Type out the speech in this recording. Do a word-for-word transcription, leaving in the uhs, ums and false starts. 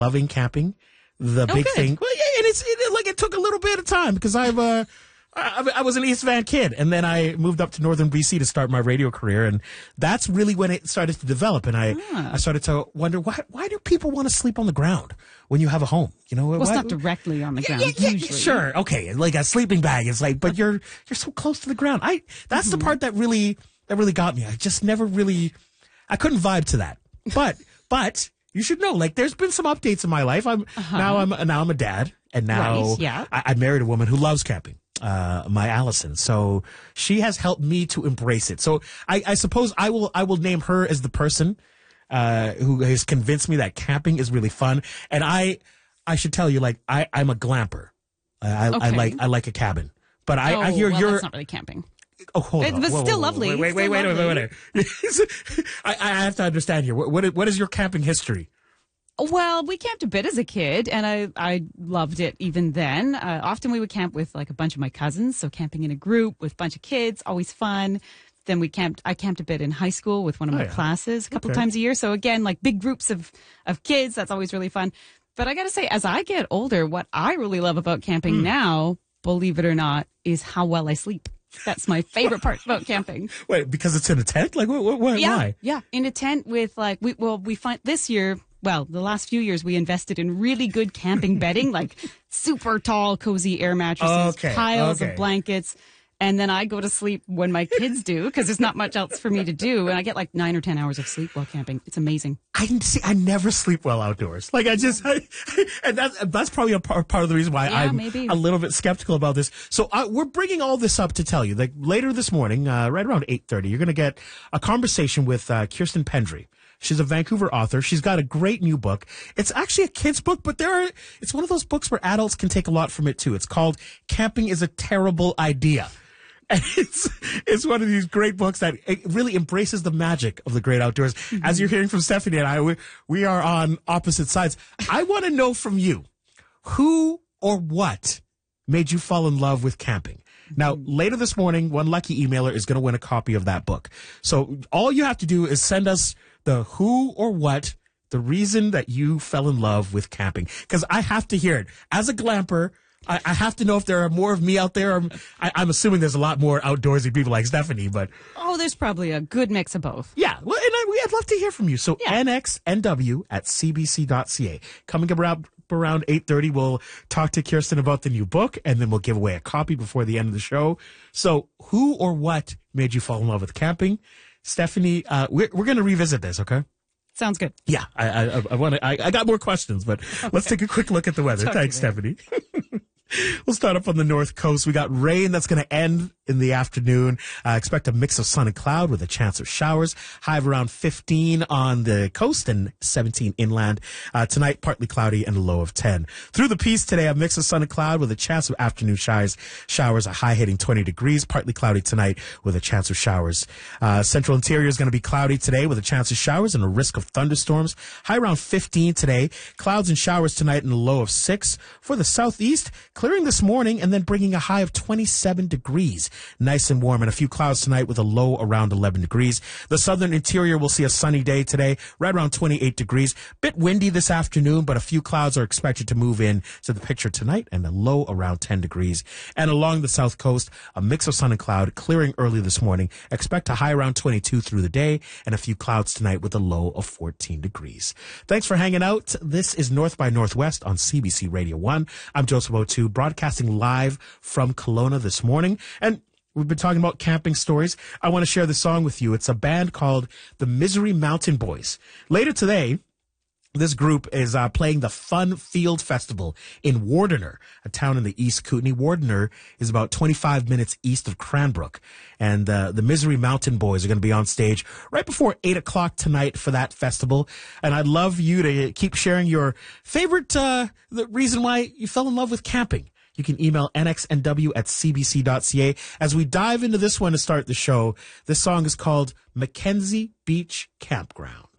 loving camping. The Oh, big good. thing, well, yeah, and it's it, like it took a little bit of time because I've uh, I, I was an East Van kid, and then I moved up to Northern B C to start my radio career, and that's really when it started to develop. And I Ah. I started to wonder why why do people want to sleep on the ground when you have a home? You know, Well, it's why- not directly on the ground, yeah, yeah, usually. sure, okay, like a sleeping bag. It's like, but you're you're so close to the ground. I that's Mm-hmm. the part that really that really got me. I just never really, I couldn't vibe to that. But but you should know, like, there's been some updates in my life. I'm now I'm now I'm a dad, and now Right, yeah. I, I married a woman who loves camping. Uh, my Allison. So she has helped me to embrace it. So I, I suppose I will I will name her as the person uh, who has convinced me that camping is really fun. And I I should tell you, like, I, I'm a glamper. I, I, I Okay. like I like a cabin. But I, oh, I hear well, you're. that's not really camping. Oh, hold It on. was Whoa, still whoa, whoa, lovely. Wait, wait, wait, Still wait, wait, lovely. wait, wait. I, I have to understand here. What, what is, what is your camping history? Well, we camped a bit as a kid, and I, I loved it even then. Uh, often we would camp with like a bunch of my cousins, so camping in a group with a bunch of kids, always fun. Then we camped. I camped a bit in high school with one of Oh, my yeah. classes a couple Okay. times a year. So again, like big groups of of kids, that's always really fun. But I got to say, as I get older, what I really love about camping Hmm. now, believe it or not, is how well I sleep. That's my favorite part about camping. Wait, because it's in a tent? Like, what, what, what, Yeah, why? yeah, in a tent with like we well we find this year. Well, the last few years we invested in really good camping bedding, like super tall, cozy air mattresses, Okay, piles okay. of blankets, and then I go to sleep when my kids do because there's not much else for me to do, and I get like nine or ten hours of sleep while camping. It's amazing. I see. I never sleep well outdoors. Like I just, I, and that's that's probably a part, part of the reason why Yeah, I'm maybe. a little bit skeptical about this. So uh, we're bringing all this up to tell you that later this morning, uh, right around eight thirty, you're going to get a conversation with uh, Kirsten Pendry. She's a Vancouver author. She's got a great new book. It's actually a kid's book, but there are, it's one of those books where adults can take a lot from it too. It's called "Camping is a Terrible Idea." And it's, it's one of these great books that it really embraces the magic of the great outdoors. Mm-hmm. As you're hearing from Stephanie and I, we, we are on opposite sides. I want to know from you, who or what made you fall in love with camping? Now, later this morning, one lucky emailer is going to win a copy of that book. So all you have to do is send us the who or what, the reason that you fell in love with camping. Because I have to hear it. As a glamper, I, I have to know if there are more of me out there. Or, I, I'm assuming there's a lot more outdoorsy people like Stephanie, but Oh, there's probably a good mix of both. yeah, well, and I, we- I'd love to hear from you. So Yeah. N X N W at C B C dot C A. Coming up around, around eight thirty, we'll talk to Kirsten about the new book, and then we'll give away a copy before the end of the show. So who or what made you fall in love with camping? Stephanie, uh, we're, we're going to revisit this, okay? Sounds good. Yeah, I, I, I want to. I, I got more questions, but let's take a quick look at the weather. Talk to Thanks, you later. Stephanie. We'll start up on the north coast. We got rain that's going to end in the afternoon. Uh, expect a mix of sun and cloud with a chance of showers. High of around fifteen on the coast and seventeen inland. Uh, tonight, partly cloudy and a low of ten. Through the piece today, a mix of sun and cloud with a chance of afternoon showers. Showers, a high hitting twenty degrees. Partly cloudy tonight with a chance of showers. Uh, central interior is going to be cloudy today with a chance of showers and a risk of thunderstorms. High around fifteen today. Clouds and showers tonight and a low of six. For the southeast, clearing this morning and then bringing a high of twenty-seven degrees. Nice and warm, and a few clouds tonight with a low around eleven degrees. The southern interior will see a sunny day today, right around twenty-eight degrees. Bit windy this afternoon, but a few clouds are expected to move in to the picture tonight and a low around ten degrees. And along the south coast, a mix of sun and cloud, clearing early this morning. Expect a high around twenty-two through the day and a few clouds tonight with a low of fourteen degrees. Thanks for hanging out. This is North by Northwest on C B C Radio one. I'm Joseph O'Toole, broadcasting live from Kelowna this morning. And we've been talking about camping stories. I want to share this song with you. It's a band called the Misery Mountain Boys. Later today, this group is uh, playing the Fun Field Festival in Wardener, a town in the East Kootenay. Wardener is about twenty-five minutes east of Cranbrook. And uh, the Misery Mountain Boys are going to be on stage right before eight o'clock tonight for that festival. And I'd love you to keep sharing your favorite, uh, the reason why you fell in love with camping. You can email N X N W at C B C dot C A. As we dive into this one to start the show, this song is called Mackenzie Beach Campground.